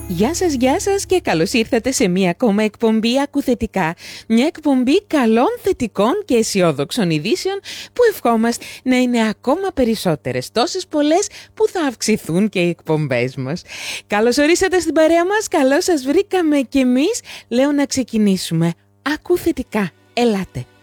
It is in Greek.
Γεια σας και καλώς ήρθατε σε μία ακόμα εκπομπή Ακουθετικά. Μια εκπομπή καλών, θετικών και αισιόδοξων ειδήσεων που ευχόμαστε να είναι ακόμα περισσότερες, τόσες πολλές που θα αυξηθούν και οι εκπομπές μας. Καλώς ορίσατε στην παρέα μας, καλώς σας βρήκαμε κι εμείς. Λέω να ξεκινήσουμε. Ακουθετικά, ελάτε.